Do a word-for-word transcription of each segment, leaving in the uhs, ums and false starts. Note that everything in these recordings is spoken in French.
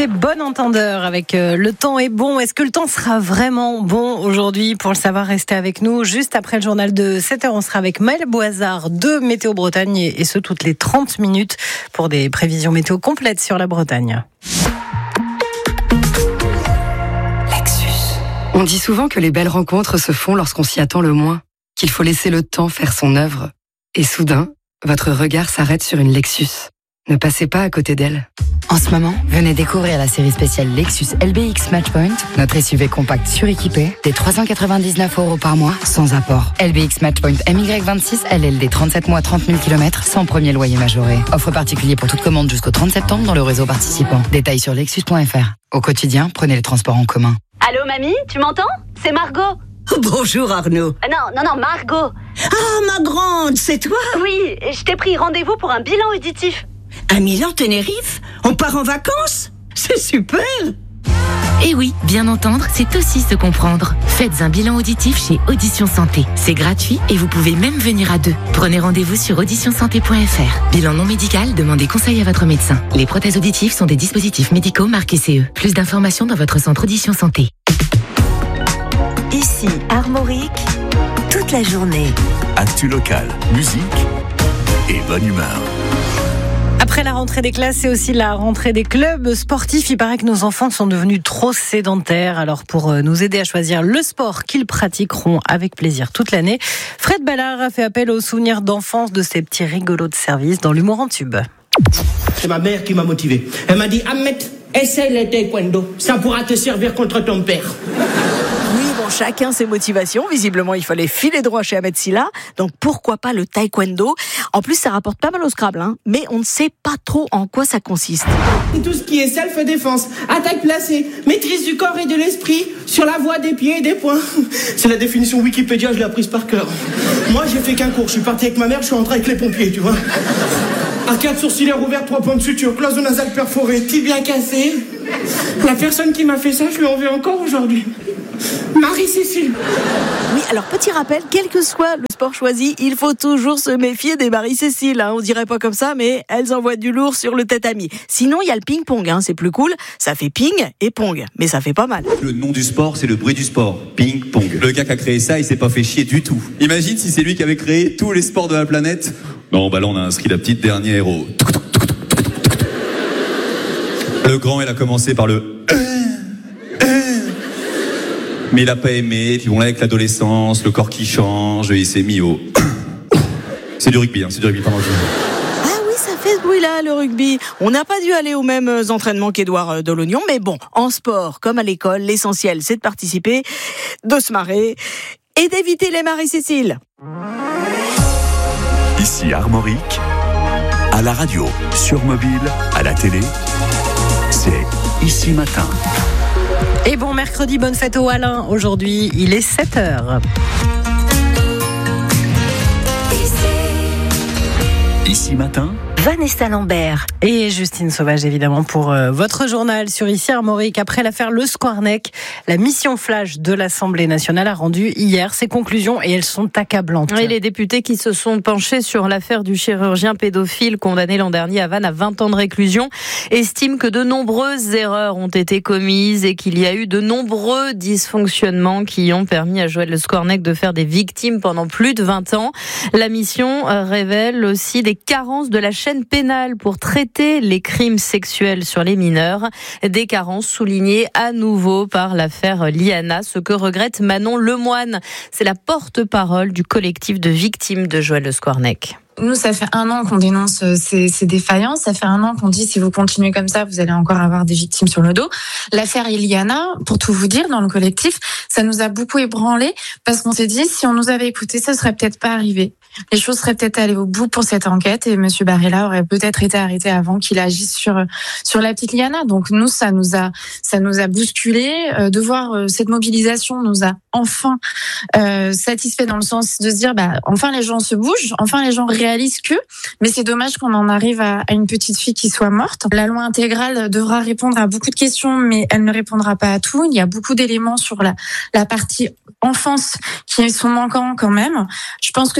C'est Bon Entendeur avec euh, Le temps est bon. Est-ce que le temps sera vraiment bon aujourd'hui? Pour le savoir, restez avec nous. Juste après le journal de sept heures, on sera avec Maël Boisard de Météo Bretagne et, et ce toutes les trente minutes pour des prévisions météo complètes sur la Bretagne. Lexus. On dit souvent que les belles rencontres se font lorsqu'on s'y attend le moins, qu'il faut laisser le temps faire son œuvre. Et soudain, votre regard s'arrête sur une Lexus. Ne passez pas à côté d'elle. En ce moment, venez découvrir la série spéciale Lexus L B X Matchpoint, notre S U V compact suréquipé, des trois cent quatre-vingt-dix-neuf euros par mois, sans apport. L B X Matchpoint M Y vingt-six, L L D trente-sept mois, trente mille kilomètres, sans premier loyer majoré. Offre particulier pour toute commande jusqu'au trente septembre dans le réseau participant. Détails sur lexus point f r. Au quotidien, prenez les transports en commun. Allô, mamie, tu m'entends? C'est Margot. Bonjour Arnaud. Ah non, non, non, Margot. Ah, ma grande, c'est toi? Oui, je t'ai pris rendez-vous pour un bilan auditif. À Milan, Tenerife? On part en vacances? C'est super! Et oui, bien entendre, c'est aussi se comprendre. Faites un bilan auditif chez Audition Santé. C'est gratuit et vous pouvez même venir à deux. Prenez rendez-vous sur audition santé point f r. Bilan non médical, demandez conseil à votre médecin. Les prothèses auditives sont des dispositifs médicaux marqués C E. Plus d'informations dans votre centre Audition Santé. Ici, Armorique, toute la journée. Actu local, musique et bonne humeur. Après la rentrée des classes, c'est aussi la rentrée des clubs sportifs. Il paraît que nos enfants sont devenus trop sédentaires. Alors pour nous aider à choisir le sport qu'ils pratiqueront avec plaisir toute l'année, Fred Ballard a fait appel aux souvenirs d'enfance de ces petits rigolos de service dans l'humour en tube. C'est ma mère qui m'a motivé. Elle m'a dit « Ahmed, essaye le taekwondo. Ça pourra te servir contre ton père. » Oui, bon, chacun ses motivations. Visiblement, il fallait filer droit chez Ahmed Silla. Donc, pourquoi pas le taekwondo? En plus, ça rapporte pas mal au Scrabble, hein. Mais on ne sait pas trop en quoi ça consiste. Tout ce qui est self-défense, attaque placée, maîtrise du corps et de l'esprit, sur la voie des pieds et des poings. C'est la définition Wikipédia, je l'ai apprise par cœur. Moi, j'ai fait qu'un cours. Je suis parti avec ma mère, je suis rentré avec les pompiers, tu vois. Arcade sourcilière ouverte, trois points de suture, cloison nasale perforée, tibia cassé. La personne qui m'a fait ça, je lui en veux encore aujourd'hui. Marie-Cécile. Oui, alors petit rappel, quel que soit le sport choisi, il faut toujours se méfier des Marie-Cécile. Hein. On dirait pas comme ça, mais elles envoient du lourd sur le tatami. Sinon, il y a le ping-pong, hein. C'est plus cool. Ça fait ping et pong, mais ça fait pas mal. Le nom du sport, c'est le bruit du sport. Ping-pong. Le gars qui a créé ça, il s'est pas fait chier du tout. Imagine si c'est lui qui avait créé tous les sports de la planète. Bon, bah là, on a inscrit la petite dernière héros. Le grand, il a commencé par le... Mais il a pas aimé, puis bon là avec l'adolescence, le corps qui change, il s'est mis au... C'est du rugby, hein, c'est du rugby, pardon. Ah oui, ça fait ce bruit-là, le rugby. On n'a pas dû aller aux mêmes entraînements qu'Édouard de l'Oignon, mais bon, en sport, comme à l'école, l'essentiel c'est de participer, de se marrer et d'éviter les Marie-Cécile. Ici Armorique, à la radio, sur mobile, à la télé, c'est Ici Matin. Et bon mercredi, bonne fête au Alain. Aujourd'hui, il est sept heures. Ici Matin, Vanessa Lambert et Justine Sauvage, évidemment, pour euh, votre journal sur Ici Armorique. Après l'affaire Le Squarnec, la mission flash de l'Assemblée nationale a rendu hier ses conclusions et elles sont accablantes. Et les députés qui se sont penchés sur l'affaire du chirurgien pédophile condamné l'an dernier à Vannes à vingt ans de réclusion estiment que de nombreuses erreurs ont été commises et qu'il y a eu de nombreux dysfonctionnements qui ont permis à Joël Le Squarnec de faire des victimes pendant plus de vingt ans. La mission révèle aussi des carences de la chaîne pénale pour traiter les crimes sexuels sur les mineurs. Des carences soulignées à nouveau par l'affaire Liana, ce que regrette Manon Lemoine. C'est la porte-parole du collectif de victimes de Joël Le Squarnec. Nous, ça fait un an qu'on dénonce ces, ces défaillances. Ça fait un an qu'on dit si vous continuez comme ça, vous allez encore avoir des victimes sur le dos. L'affaire Iliana, pour tout vous dire, dans le collectif, ça nous a beaucoup ébranlé parce qu'on s'est dit si on nous avait écouté, ça serait peut-être pas arrivé. Les choses seraient peut-être allées au bout pour cette enquête et Monsieur Barella aurait peut-être été arrêté avant qu'il agisse sur sur la petite Liana. Donc nous, ça nous a ça nous a bousculé. Euh, de voir euh, cette mobilisation nous a enfin euh, satisfait dans le sens de se dire bah enfin les gens se bougent, enfin les gens réalisent que. Mais c'est dommage qu'on en arrive à, à une petite fille qui soit morte. La loi intégrale devra répondre à beaucoup de questions, mais elle ne répondra pas à tout. Il y a beaucoup d'éléments sur la la partie enfance qui sont manquants quand même. Je pense que si on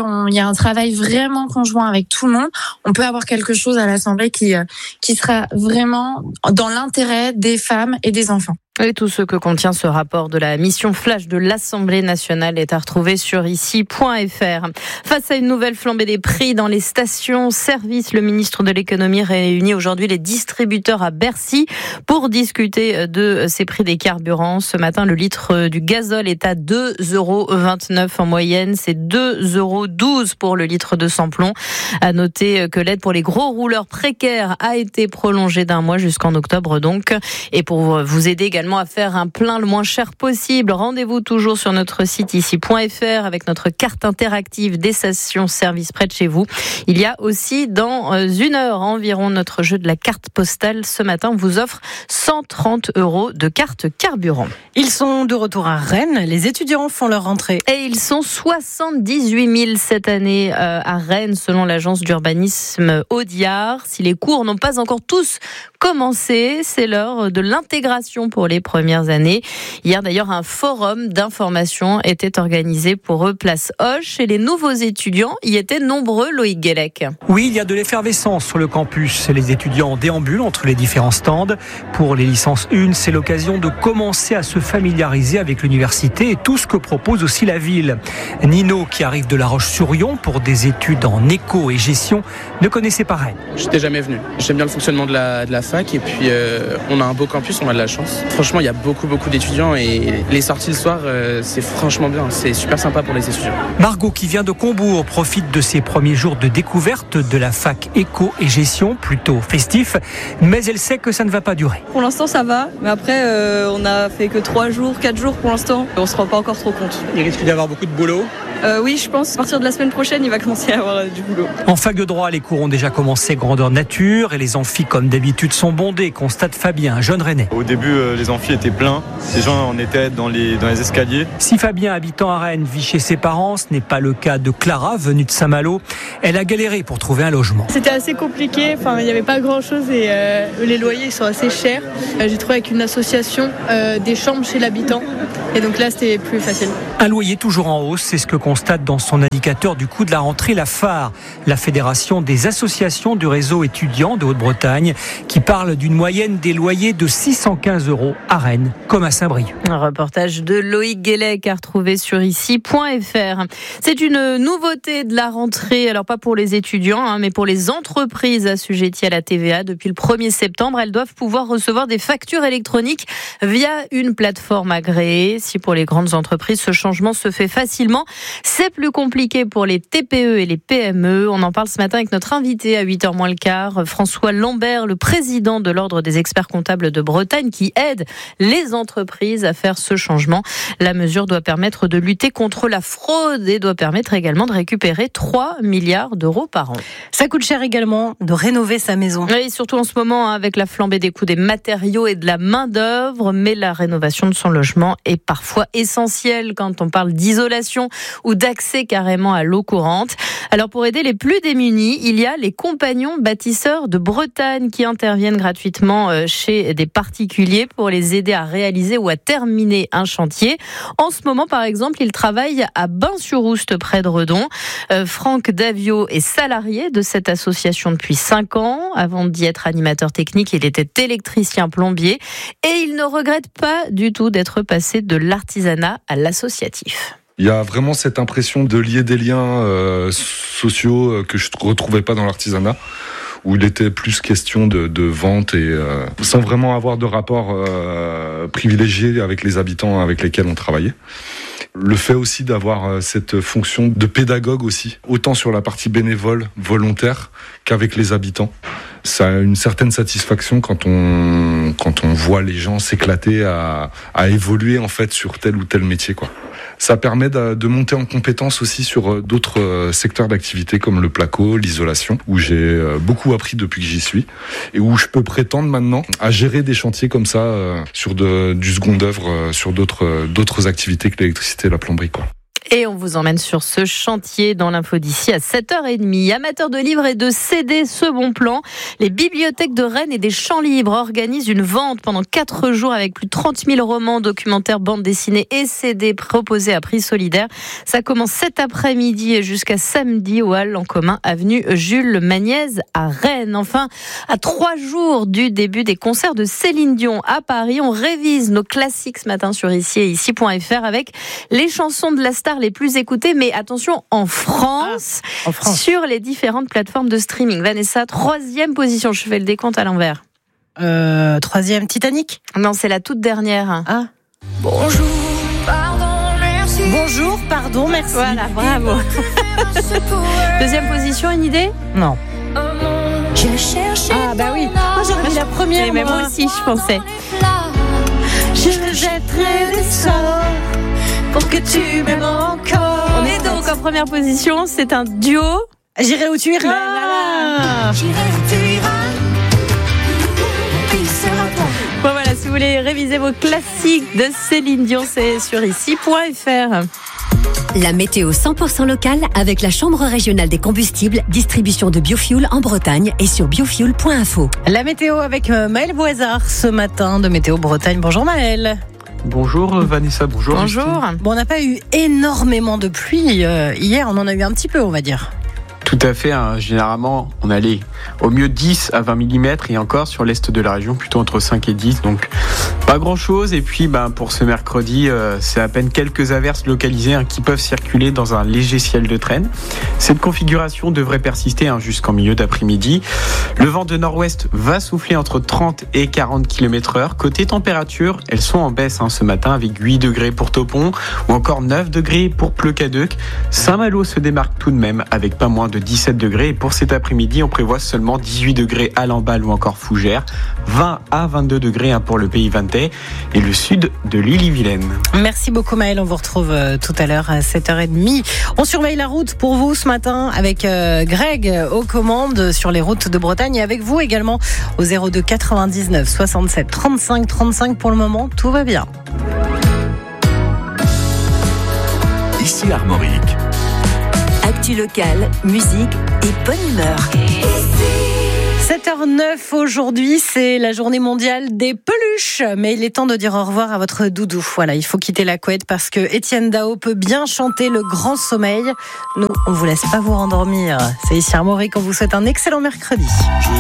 on, il y a un travail vraiment conjoint avec tout le monde, on peut avoir quelque chose à l'Assemblée qui, qui sera vraiment dans l'intérêt des femmes et des enfants. Et tout ce que contient ce rapport de la mission flash de l'Assemblée nationale est à retrouver sur ici point f r. Face à une nouvelle flambée des prix dans les stations-service, le ministre de l'économie réunit aujourd'hui les distributeurs à Bercy pour discuter de ces prix des carburants. Ce matin, le litre du gazole est à deux euros vingt-neuf en moyenne. C'est deux euros douze pour le litre de sans-plomb. À noter que l'aide pour les gros rouleurs précaires a été prolongée d'un mois jusqu'en octobre donc. Et pour vous aider également à faire un plein le moins cher possible, rendez-vous toujours sur notre site ici point f r avec notre carte interactive des stations-service près de chez vous. Il y a aussi dans une heure environ notre jeu de la carte postale. Ce matin, on vous offre cent trente euros de carte carburant. Ils sont de retour à Rennes. Les étudiants font leur rentrée. Et ils sont soixante-dix-huit mille cette année à Rennes, selon l'agence d'urbanisme Audiard. Si les cours n'ont pas encore tous commencé, c'est l'heure de l'intégration pour les premières années. Hier d'ailleurs, un forum d'information était organisé pour eux, place Hoche, et les nouveaux étudiants y étaient nombreux, Loïc Guélec. Oui, il y a de l'effervescence sur le campus. Les étudiants déambulent entre les différents stands. Pour les licences un, c'est l'occasion de commencer à se familiariser avec l'université et tout ce que propose aussi la ville. Nino, qui arrive de La Roche-sur-Yon pour des études en éco et gestion, ne connaissait pas Rennes. Je n'étais jamais venu. J'aime bien le fonctionnement de la, de la fac et puis euh, on a un beau campus, on a de la chance. Franchement, il y a beaucoup, beaucoup d'étudiants et les sorties le soir, euh, c'est franchement bien. C'est super sympa pour les étudiants. Margot, qui vient de Combourg, profite de ses premiers jours de découverte de la fac éco et gestion, plutôt festif, mais elle sait que ça ne va pas durer. Pour l'instant, ça va, mais après, euh, on a fait que trois jours, quatre jours pour l'instant. On se rend pas encore trop compte. Il risque d'y avoir beaucoup de boulot. Euh, oui, je pense. À partir de la semaine prochaine, il va commencer à avoir euh, du boulot. En fac de droit, les cours ont déjà commencé grandeur nature et les amphis, comme d'habitude, sont bondés, constate Fabien, un jeune Rennais. Au début, euh, les amphis étaient pleins. Les gens en étaient dans les, dans les escaliers. Si Fabien, habitant à Rennes, vit chez ses parents, ce n'est pas le cas de Clara, venue de Saint-Malo. Elle a galéré pour trouver un logement. C'était assez compliqué. Enfin, il n'y avait pas grand-chose et euh, les loyers sont assez chers. Euh, j'ai trouvé avec une association euh, des chambres chez l'habitant. Et donc là, c'était plus facile. Un loyer toujours en hausse, c'est ce que constate dans son indicateur du coût de la rentrée la F A R, la Fédération des associations du réseau étudiant de Haute-Bretagne, qui parle d'une moyenne des loyers de six cent quinze euros à Rennes, comme à Saint-Brieuc. Un reportage de Loïc Guélec à retrouver sur ici point f r. C'est une nouveauté de la rentrée, alors pas pour les étudiants, hein, mais pour les entreprises assujetties à la T V A. Depuis le premier septembre, elles doivent pouvoir recevoir des factures électroniques via une plateforme agréée. Si pour les grandes entreprises, ce changement se fait facilement, c'est plus compliqué pour les T P E et les P M E. On en parle ce matin avec notre invité à huit heures moins le quart, François Lambert, le président de l'Ordre des experts comptables de Bretagne, qui aide les entreprises à faire ce changement. La mesure doit permettre de lutter contre la fraude et doit permettre également de récupérer trois milliards d'euros par an. Ça coûte cher également de rénover sa maison. Oui, surtout en ce moment, avec la flambée des coûts des matériaux et de la main-d'œuvre, mais la rénovation de son logement est parfois essentielle quand on parle d'isolation ou d'accès carrément à l'eau courante. Alors pour aider les plus démunis, il y a les compagnons bâtisseurs de Bretagne qui interviennent gratuitement chez des particuliers pour les aider à réaliser ou à terminer un chantier. En ce moment, par exemple, ils travaillent à Bain-sur-Oust, près de Redon. Euh, Franck Davio est salarié de cette association depuis cinq ans. Avant d'y être animateur technique, il était électricien plombier et il ne regrette pas du tout d'être passé de l'artisanat à l'associatif. Il y a vraiment cette impression de lier des liens euh, sociaux euh, que je ne retrouvais pas dans l'artisanat, où il était plus question de, de vente et euh, sans vraiment avoir de rapport euh, privilégié avec les habitants avec lesquels on travaillait. Le fait aussi d'avoir cette fonction de pédagogue aussi, autant sur la partie bénévole, volontaire, qu'avec les habitants. Ça a une certaine satisfaction quand on, quand on voit les gens s'éclater à, à évoluer en fait sur tel ou tel métier, quoi. Ça permet de, de monter en compétence aussi sur d'autres secteurs d'activité comme le placo, l'isolation, où j'ai beaucoup appris depuis que j'y suis et où je peux prétendre maintenant à gérer des chantiers comme ça euh, sur de, du second œuvre, euh, sur d'autres, d'autres activités que l'électricité et la plomberie, quoi. Et on vous emmène sur ce chantier dans l'info d'ici à sept heures trente. Amateurs de livres et de C D, ce bon plan. Les bibliothèques de Rennes et des champs libres organisent une vente pendant quatre jours avec plus de trente mille romans, documentaires, bandes dessinées et C D proposés à prix solidaire. Ça commence cet après-midi et jusqu'à samedi au Hall en commun, avenue Jules Magniez à Rennes. Enfin, à trois jours du début des concerts de Céline Dion à Paris, on révise nos classiques ce matin sur ici et ici point f r avec les chansons de la star les plus écoutées, mais attention, en France, ah, en France, sur les différentes plateformes de streaming. Vanessa, troisième position, je fais le décompte à l'envers. Euh, troisième, Titanic ? Non, c'est la toute dernière. Ah. Bonjour, pardon, merci. Bonjour, pardon, merci. Voilà, bravo. Deuxième position, une idée ? Non. J'ai cherché. Ah bah oui, moi j'aurais dit la première. Mais moi aussi, je pensais. Je jetterai des sorts pour que tu m'aimes encore. On est donc en première position, c'est un duo. J'irai où tu iras. Voilà. J'irai où tu iras. Puis c'est à toi. Bon voilà, si vous voulez réviser vos classiques de Céline Dion, c'est sur ici point f r. La météo cent pour cent locale avec la Chambre régionale des combustibles, distribution de biofuel en Bretagne et sur biofuel point info. La météo avec Maël Boisard ce matin de Météo Bretagne. Bonjour Maël. Bonjour Vanessa, bonjour. Bonjour. Justine. Bon, on n'a pas eu énormément de pluie euh, hier, on en a eu un petit peu, on va dire. Tout à fait, hein. Généralement on allait au mieux dix à vingt millimètres et encore sur l'est de la région plutôt entre cinq et dix, donc pas grand chose. Et puis ben, pour ce mercredi, euh, c'est à peine quelques averses localisées hein, qui peuvent circuler dans un léger ciel de traîne. Cette configuration devrait persister hein, jusqu'en milieu d'après-midi. Le vent de nord-ouest va souffler entre trente et quarante kilomètres heure. Côté température, elles sont en baisse hein, ce matin avec huit degrés pour Topon ou encore neuf degrés pour Pleucadeuc. Saint-Malo se démarque tout de même avec pas moins de dix-sept degrés. Et pour cet après-midi, on prévoit seulement dix-huit degrés à Lamballe ou encore Fougères, vingt à vingt-deux degrés hein, pour le Pays Vantais et le sud de l'Ille-et-Vilaine. Merci beaucoup Maël, on vous retrouve euh, tout à l'heure à sept heures trente. On surveille la route pour vous ce matin avec euh, Greg aux commandes sur les routes de Bretagne et avec vous également au zéro deux quatre-vingt-dix-neuf soixante-sept trente-cinq trente-cinq. Pour le moment, tout va bien. Ici Armorique. Actu locale, musique et bonne humeur. sept heures neuf aujourd'hui, c'est la journée mondiale des peluches. Mais il est temps de dire au revoir à votre doudou. Voilà, il faut quitter la couette parce que Étienne Dao peut bien chanter le grand sommeil. Nous, on vous laisse pas vous rendormir. C'est ici Armorique, on vous souhaite un excellent mercredi.